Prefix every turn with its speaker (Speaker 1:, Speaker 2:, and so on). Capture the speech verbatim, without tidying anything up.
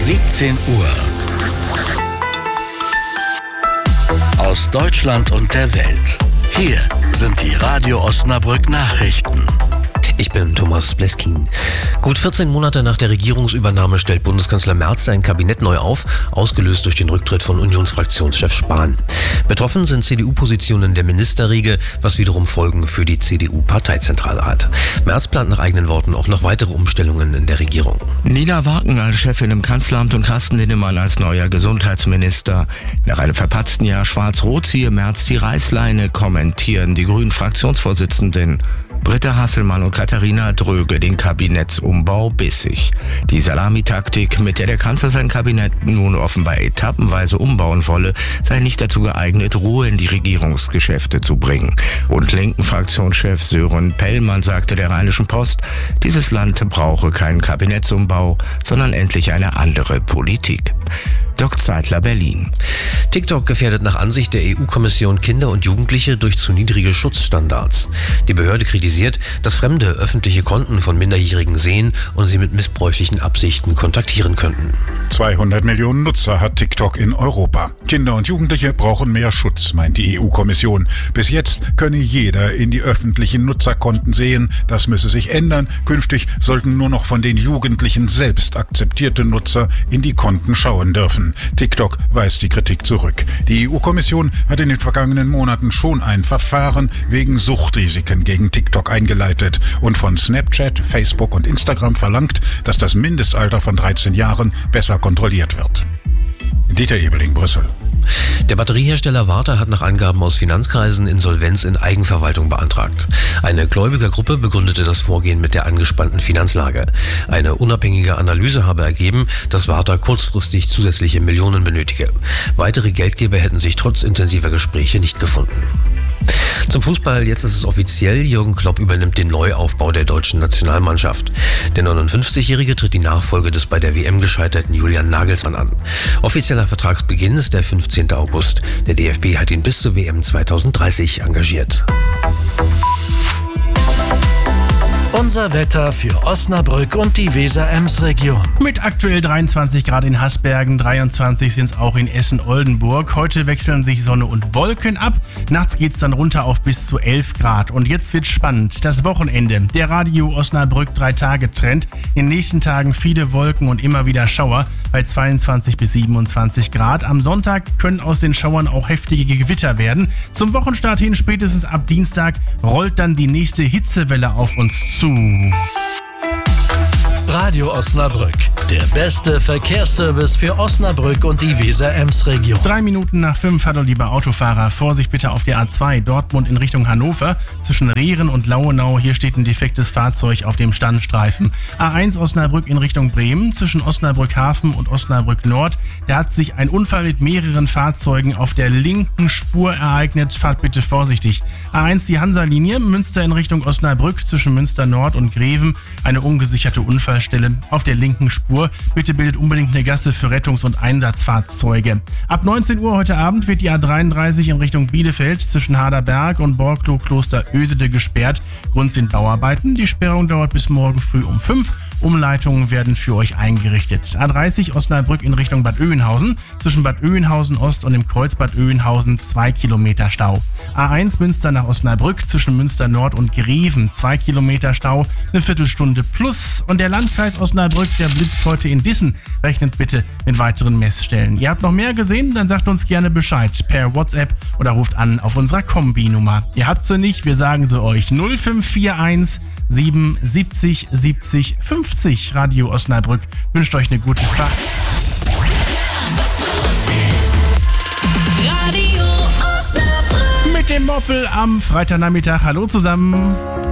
Speaker 1: siebzehn Uhr. Aus Deutschland und der Welt. Hier sind die Radio Osnabrück Nachrichten.
Speaker 2: Ich bin Thomas Bleskin. Gut vierzehn Monate nach der Regierungsübernahme stellt Bundeskanzler Merz sein Kabinett neu auf, ausgelöst durch den Rücktritt von Unionsfraktionschef Spahn. Betroffen sind C D U-Positionen der Ministerriege, was wiederum Folgen für die C D U-Parteizentrale hat. Merz plant nach eigenen Worten auch noch weitere Umstellungen in der Regierung.
Speaker 3: Nina Wagen als Chefin im Kanzleramt und Carsten Linnemann als neuer Gesundheitsminister. Nach einem verpatzten Jahr Schwarz-Rot ziehe Merz die Reißleine, kommentieren die Grünen-Fraktionsvorsitzenden. Britta Hasselmann und Katharina Dröge den Kabinettsumbau bissig. Die Salamitaktik, mit der der Kanzler sein Kabinett nun offenbar etappenweise umbauen wolle, sei nicht dazu geeignet, Ruhe in die Regierungsgeschäfte zu bringen. Und linken Fraktionschef Sören Pellmann sagte der Rheinischen Post, dieses Land brauche keinen Kabinettsumbau, sondern endlich eine andere Politik. Doc Zeitler, Berlin.
Speaker 2: TikTok gefährdet nach Ansicht der E U-Kommission Kinder und Jugendliche durch zu niedrige Schutzstandards. Die Behörde kritisiert, dass Fremde öffentliche Konten von Minderjährigen sehen und sie mit missbräuchlichen Absichten kontaktieren könnten.
Speaker 4: zweihundert Millionen Nutzer hat TikTok in Europa. Kinder und Jugendliche brauchen mehr Schutz, meint die E U-Kommission. Bis jetzt könne jeder in die öffentlichen Nutzerkonten sehen. Das müsse sich ändern. Künftig sollten nur noch von den Jugendlichen selbst akzeptierte Nutzer in die Konten schauen dürfen. TikTok weist die Kritik zurück. Die E U-Kommission hat in den vergangenen Monaten schon ein Verfahren wegen Suchtrisiken gegen TikTok eingeleitet und von Snapchat, Facebook und Instagram verlangt, dass das Mindestalter von dreizehn Jahren besser kontrolliert wird. Dieter Ebeling, Brüssel.
Speaker 2: Der Batteriehersteller Varta hat nach Angaben aus Finanzkreisen Insolvenz in Eigenverwaltung beantragt. Eine Gläubigergruppe begründete das Vorgehen mit der angespannten Finanzlage. Eine unabhängige Analyse habe ergeben, dass Varta kurzfristig zusätzliche Millionen benötige. Weitere Geldgeber hätten sich trotz intensiver Gespräche nicht gefunden. Zum Fußball, jetzt ist es offiziell, Jürgen Klopp übernimmt den Neuaufbau der deutschen Nationalmannschaft. Der neunundfünfzigjährige tritt die Nachfolge des bei der W M gescheiterten Julian Nagelsmann an. Offizieller Vertragsbeginn ist der fünfzehnten August. Der D F B hat ihn bis zur W M zweitausenddreißig engagiert.
Speaker 1: Unser Wetter für Osnabrück und die Weser-Ems-Region.
Speaker 5: Mit aktuell dreiundzwanzig Grad in Hasbergen, dreiundzwanzig sind es auch in Essen-Oldenburg. Heute wechseln sich Sonne und Wolken ab. Nachts geht es dann runter auf bis zu elf Grad. Und jetzt wird spannend. Das Wochenende. Der Radio Osnabrück drei-Tage-Trend. In den nächsten Tagen viele Wolken und immer wieder Schauer bei zweiundzwanzig bis siebenundzwanzig Grad. Am Sonntag können aus den Schauern auch heftige Gewitter werden. Zum Wochenstart hin, spätestens ab Dienstag, rollt dann die nächste Hitzewelle auf uns zu.
Speaker 1: Radio Osnabrück, der beste Verkehrsservice für Osnabrück und die Weser-Ems-Region.
Speaker 5: Drei Minuten nach fünf, hallo liebe Autofahrer, Vorsicht bitte auf der A zwei Dortmund in Richtung Hannover, zwischen Rehren und Lauenau, hier steht ein defektes Fahrzeug auf dem Standstreifen. A eins Osnabrück in Richtung Bremen, zwischen Osnabrück Hafen und Osnabrück Nord, da hat sich ein Unfall mit mehreren Fahrzeugen auf der linken Spur ereignet, fahrt bitte vorsichtig. A eins die Hansa-Linie, Münster in Richtung Osnabrück, zwischen Münster Nord und Greven, eine ungesicherte Unfallstelle auf der linken Spur. Bitte bildet unbedingt eine Gasse für Rettungs- und Einsatzfahrzeuge. Ab neunzehn Uhr heute Abend wird die A dreiunddreißig in Richtung Bielefeld zwischen Haderberg und Borklow-Kloster Ösede gesperrt. Grund sind Bauarbeiten. Die Sperrung dauert bis morgen früh um fünf. Umleitungen werden für euch eingerichtet. A dreißig Osnabrück in Richtung Bad Oeynhausen. Zwischen Bad Oeynhausen Ost und dem Kreuz Bad Oeynhausen zwei Kilometer Stau. A eins Münster nach Osnabrück zwischen Münster Nord und Greven zwei Kilometer Stau, eine Viertelstunde plus. Und der Landkreis Osnabrück, der blitzt heute in Dissen. Rechnet bitte mit weiteren Messstellen. Ihr habt noch mehr gesehen? Dann sagt uns gerne Bescheid per WhatsApp oder ruft an auf unserer Kombi-Nummer. Ihr habt sie nicht, wir sagen sie euch. null fünf vier eins sieben siebzig siebzig fünfzig. Radio Osnabrück wünscht euch eine gute Fahrt.
Speaker 6: Radio Osnabrück.
Speaker 5: Mit dem Moppel am Freitagnachmittag. Hallo zusammen.